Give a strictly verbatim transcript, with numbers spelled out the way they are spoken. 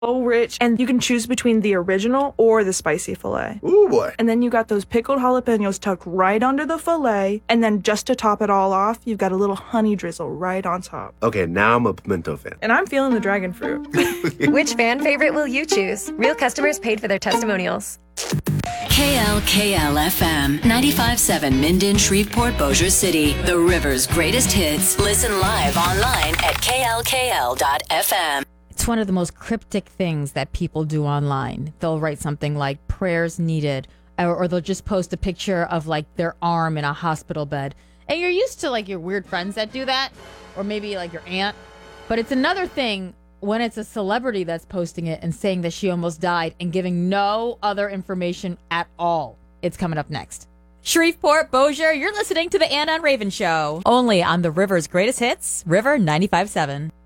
rich, and you can choose between the original or the spicy filet. Ooh, boy. And then you got those pickled jalapenos tucked right under the filet, and then just to top it all off, you've got a little honey drizzle right on top. Okay, now I'm a pimento fan. And I'm feeling the dragon fruit. Which fan favorite will you choose? Real customers paid for their testimonials. K L K L F M, ninety-five point seven Minden, Shreveport, Bossier City. The River's greatest hits. Listen live online at K L K L dot F M. It's one of the most cryptic things that people do online. They'll write something like prayers needed, or, or they'll just post a picture of like their arm in a hospital bed. And you're used to like your weird friends that do that, or maybe like your aunt. But it's another thing when it's a celebrity that's posting it and saying that she almost died and giving no other information at all. It's coming up next. Shreveport, Bossier, you're listening to the Anna and Raven Show. Only on the River's greatest hits, River ninety-five point seven.